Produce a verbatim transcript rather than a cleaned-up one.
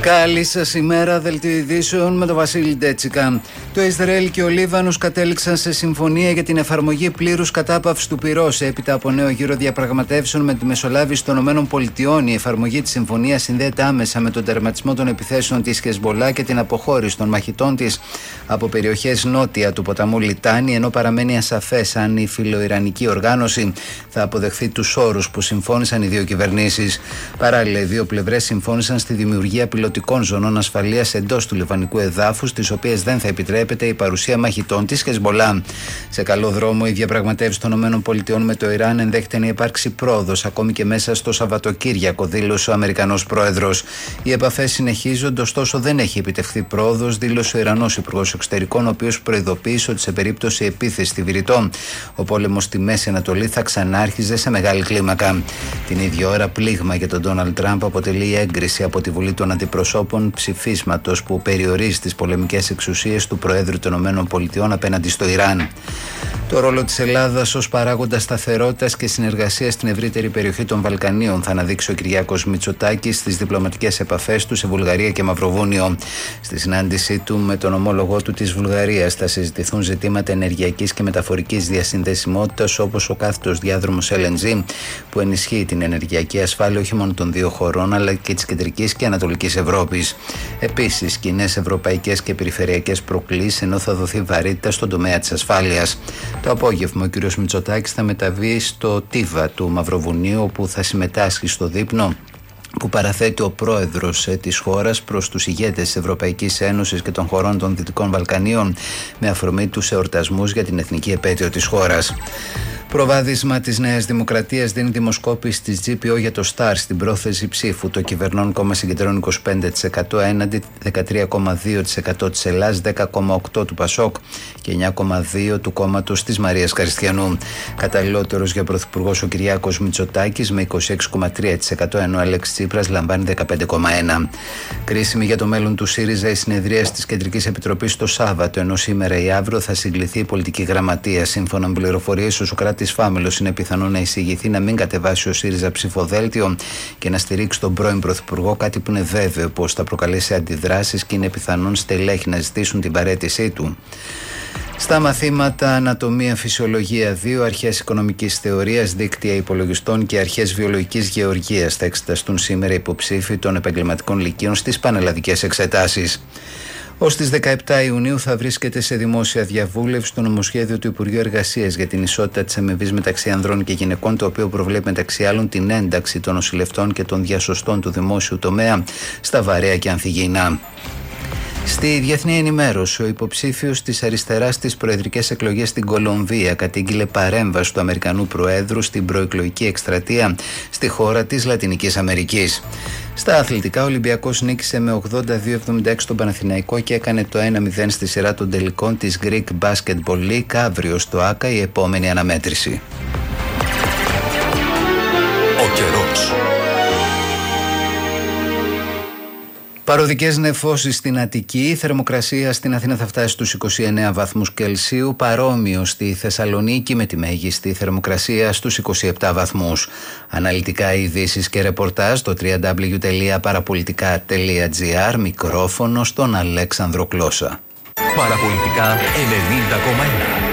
Καλή σας ημέρα, δελτίο ειδήσεων με τον Βασίλη Ντέτσικα. Το Ισραήλ και ο Λίβανος κατέληξαν σε συμφωνία για την εφαρμογή πλήρους κατάπαυσης του πυρός. Έπειτα από νέο γύρο διαπραγματεύσεων με τη μεσολάβηση των ΗΠΑ, η εφαρμογή της συμφωνίας συνδέεται άμεσα με τον τερματισμό των επιθέσεων της Χεσμολάχ και την αποχώρηση των μαχητών της από περιοχές νότια του ποταμού Λιτάνη, ενώ παραμένει ασαφές αν η φιλοϊρανική οργάνωση θα αποδεχθεί τους όρους που συμφώνησαν οι δύο κυβερνήσεις. Παράλληλα, οι δύο πλευρές συμφώνησαν στη δημιουργία πιλωτικών ζωνών ασφαλείας εντός του λιβανικού εδάφους, στις οποίες δεν θα επιτρέπεται η παρουσία μαχητών της Χεσμολάχ. Σε καλό δρόμο, η διαπραγματεύση των ΗΠΑ με το Ιράν ενδέχεται να υπάρξει πρόοδος ακόμη και μέσα στο Σαββατοκύριακο, δήλωσε ο Αμερικανός πρόεδρος. Οι επαφές συνεχίζονται, ωστόσο δεν έχει επιτευχθεί πρόοδος, δήλωσε ο Ιρανός υπουργός εξωτερικών, ο οποίος προειδοποίησε ότι σε περίπτωση επίθεση στη Βηρητό, ο πόλεμος στη Μέση Ανατολή θα ξανάρχιζε σε μεγάλη κλίμακα. Την ίδια ώρα, πλήγμα για τον Ντόναλντ Τραμπ αποτελεί η έγκριση από τη Βουλή των Αντιπροσώπων ψηφίσματος που περιορίζει τις πολεμικές εξουσίες του Προέδρου των ΗΠΑ απέναντι στο Ιράν. Το ρόλο της Ελλάδας ως παράγοντα σταθερότητας και συνεργασίας στην ευρύτερη περιοχή των Βαλκανίων θα αναδείξει ο Κυριάκος Μητσοτάκης στις διπλωματικές επαφές του σε Βουλγαρία και Μαυροβούνιο. Στη συνάντησή του με τον ομόλογό του της Βουλγαρίας θα συζητηθούν ζητήματα ενεργειακής και μεταφορικής διασυνδεσιμότητας, όπως ο κάθετος διάδρομος ελ εν τζι που ενισχύει την ενεργειακή ασφάλεια όχι μόνο των δύο χωρών αλλά και της κεντρικής και ανατολικής Ευρώπης. Επίσης, κοινές ευρωπαϊκές και περιφερειακές προκλήσεις, ενώ θα δοθεί βαρύτητα στον τομέα της ασφάλειας. Το απόγευμα ο κ. Μητσοτάκης θα μεταβεί στο Τίβα του Μαυροβουνίου, όπου θα συμμετάσχει στο δείπνο που παραθέτει ο πρόεδρος της χώρας προς τους ηγέτες της Ευρωπαϊκής Ένωσης και των χωρών των Δυτικών Βαλκανίων με αφορμή τους εορτασμούς για την εθνική επέτειο της χώρας. Προβάδισμα της Νέας Δημοκρατίας δίνει δημοσκόπηση της τζι πι ο για το Σταρ στην πρόθεση ψήφου. Το κυβερνών κόμμα συγκεντρώνει είκοσι πέντε τοις εκατό έναντι δεκατρία κόμμα δύο τοις εκατό της Ελλάς, δέκα κόμμα οκτώ τοις εκατό του Πασόκ και εννιά κόμμα δύο τοις εκατό του κόμματος της Μαρίας Καριστιανού. Καταλληλότερος για πρωθυπουργός ο Κυριάκος Μητσοτάκης με είκοσι έξι κόμμα τρία τοις εκατό, ενώ ο Αλέξης Τσίπρας λαμβάνει δεκαπέντε κόμμα ένα τοις εκατό. Κρίσιμη για το μέλλον του ΣΥΡΙΖΑ η συνεδρία της Κεντρικής Επιτροπής το Σάββατο, ενώ σήμερα ή αύριο θα συγκληθεί η πολιτική γραμματεία. Σύμφωνα με πληροφορίες, ο Σωκράτης Φάμελος είναι πιθανό να εισηγηθεί να μην κατεβάσει ο ΣΥΡΙΖΑ ψηφοδέλτιο και να στηρίξει τον πρώην Πρωθυπουργό, κάτι που είναι βέβαιο πως θα προκαλέσει αντιδράσεις και είναι πιθανόν στελέχη να ζητήσουν την παραίτησή του. Στα μαθήματα Ανατομία Φυσιολογία δύο, Αρχές Οικονομικής Θεωρίας, Δίκτυα Υπολογιστών και Αρχές Βιολογικής Γεωργίας θα εξεταστούν σήμερα υποψήφοι των επαγγελματικών λυκείων στις πανελλαδικές εξετάσεις. Ως τις δεκαεπτά Ιουνίου θα βρίσκεται σε δημόσια διαβούλευση το νομοσχέδιο του Υπουργείου Εργασίας για την ισότητα της αμοιβής μεταξύ ανδρών και γυναικών, το οποίο προβλέπει μεταξύ άλλων την ένταξη των νοσηλευτών και των διασωστών του δημόσιου τομέα στα βαρέα και ανθυγιεινά. Στη διεθνή ενημέρωση, ο υποψήφιος της αριστεράς στις προεδρικές εκλογές στην Κολομβία κατήγγειλε παρέμβαση του Αμερικανού Προέδρου στην προεκλογική εκστρατεία στη χώρα της Λατινικής Αμερικής. Στα αθλητικά, ο Ολυμπιακός νίκησε με ογδόντα δύο εβδομήντα έξι τον Παναθηναϊκό και έκανε το ένα μηδέν στη σειρά των τελικών της Greek Basketball League. Αύριο στο ΆΚΑ η επόμενη αναμέτρηση. Ο καιρός. Παροδικές νεφώσεις στην Αττική, η θερμοκρασία στην Αθήνα θα φτάσει στους είκοσι εννέα βαθμούς Κελσίου, παρόμοιο στη Θεσσαλονίκη με τη μέγιστη θερμοκρασία στους είκοσι επτά βαθμούς. Αναλυτικά ειδήσεις και ρεπορτάζ στο double-u double-u double-u τελεία παραπολιτικά τελεία τζι άρ, μικρόφωνο στον Αλέξανδρο Κλώσα. Παραπολιτικά ενενήντα κόμμα ένα.